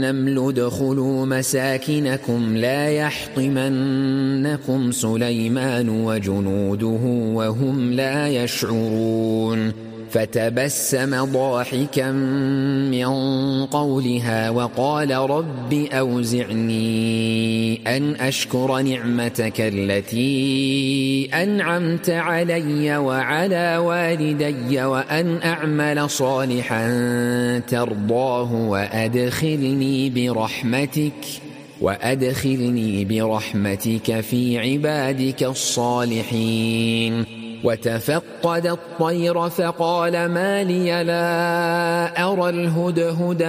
النمل ادخلوا مساكنكم لا يحطمنكم سليمان وجنوده وهم لا يشعرون فتبسم ضاحكا من قولها وقال رب أوزعني أن أشكر نعمتك التي أنعمت علي وعلى والدي وأن أعمل صالحا ترضاه وأدخلني برحمتك في عبادك الصالحين. وتفقد الطير فقال ما لي لا أرى الهدهد